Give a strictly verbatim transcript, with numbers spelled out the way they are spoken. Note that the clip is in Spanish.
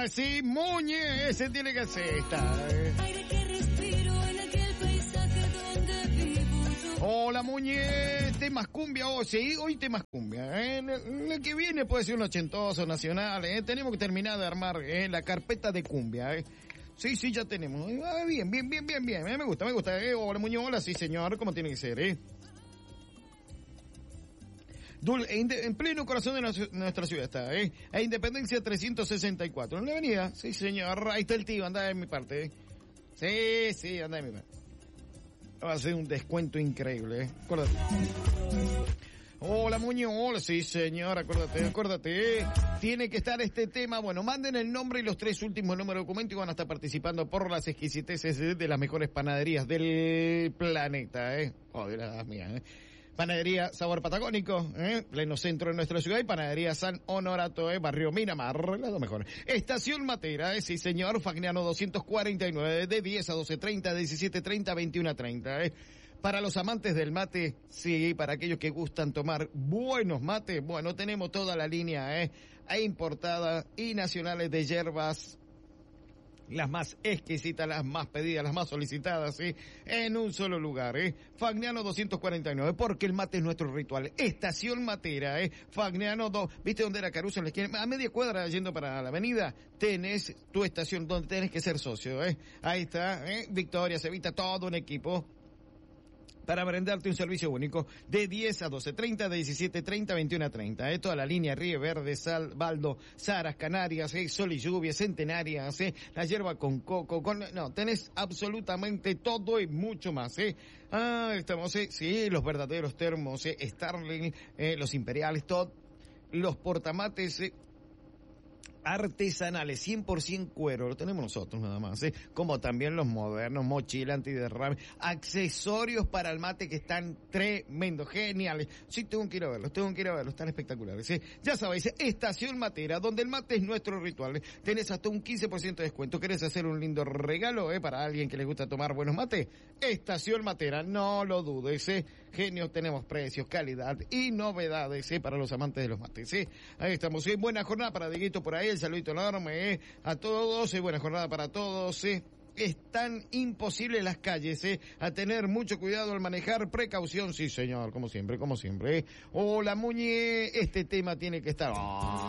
sí, Muñe, ese tiene que ser esta. Eh. Hola, Muñe, temas cumbia, oh, sí, hoy temas cumbia, ¿eh? El, el que viene puede ser un ochentoso nacional, ¿eh? Tenemos que terminar de armar ¿eh? la carpeta de cumbia, ¿eh? Sí, sí, ya tenemos. Ah, bien, bien, bien, bien, bien, ¿eh? Me gusta, me gusta, ¿eh? Hola, Muñe, hola, sí, señor, como tiene que ser, ¿eh? Dul en pleno corazón de nuestra ciudad está, ¿eh? A Independencia trescientos sesenta y cuatro, en la avenida, sí, señor, ahí está el tío, anda de mi parte, ¿eh? Sí, sí, anda de mi parte. Va a ser un descuento increíble, ¿eh? Acuérdate. Hola, Muñoz. Hola, sí, señor. Acuérdate, acuérdate. Tiene que estar este tema. Bueno, manden el nombre y los tres últimos números de documento y van a estar participando por las exquisiteces de las mejores panaderías del planeta, ¿eh? Oh, de las mías, ¿eh? Panadería Sabor Patagónico, ¿eh? Pleno centro de nuestra ciudad, y Panadería San Honorato, ¿eh? Barrio Miramar, las dos mejores. Estación Matera, ¿eh? Sí, señor, Fagnano doscientos cuarenta y nueve, de diez a doce treinta, diecisiete treinta, veintiuno treinta, ¿eh? Para los amantes del mate, sí, para aquellos que gustan tomar buenos mates, bueno, tenemos toda la línea, ¿eh? E importada y nacionales de hierbas, las más exquisitas, las más pedidas, las más solicitadas, ¿sí? En un solo lugar, ¿eh? Fagnano doscientos cuarenta y nueve, porque el mate es nuestro ritual. Estación Matera, ¿eh? Fagnano dos, ¿viste dónde era Caruso? En la esquina, a media cuadra yendo para la avenida, tenés tu estación donde tenés que ser socio, ¿eh? Ahí está, ¿eh? Victoria, Cevita, todo un equipo para brindarte un servicio único de diez a doce treinta, de diecisiete treinta, veintiuno treinta, eh, toda la línea Río Verde, Sal, Baldo, Saras, Canarias, eh, Sol y Lluvia, Centenarias, eh, la hierba con coco, con, no, tenés absolutamente todo y mucho más, eh. Ah, estamos, eh, sí, los verdaderos termos, eh, Starling, eh, los imperiales, todo, los portamates, eh, artesanales, cien por ciento cuero, lo tenemos nosotros nada más, ¿eh? Como también los modernos, mochila antiderrame, accesorios para el mate que están tremendos, geniales. Sí, tengo que ir a verlos, tengo que ir a verlos, están espectaculares, ¿eh? Ya sabéis, Estación Matera, donde el mate es nuestro ritual, ¿eh? Tenés hasta un quince por ciento de descuento. ¿Querés hacer un lindo regalo, eh? Para alguien que le gusta tomar buenos mates? Estación Matera, no lo dudes, ¿eh? Genios, tenemos precios, calidad y novedades, ¿eh? Para los amantes de los mates, ¿eh? Ahí estamos, ¿eh? Buena jornada para Dieguito por ahí. El saludito enorme, eh, a todos, eh, buena jornada para todos, eh. Es tan imposible las calles, eh, a tener mucho cuidado al manejar, precaución, sí señor, como siempre, como siempre, eh. Hola, Muñe, este tema tiene que estar... Oh.